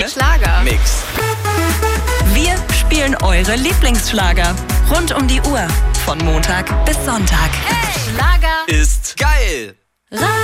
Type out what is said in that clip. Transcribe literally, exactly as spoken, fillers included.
Schlager. Mix. Wir spielen eure Lieblingsschlager. Rund um die Uhr. Von Montag bis Sonntag. Hey, Schlager Ist geil.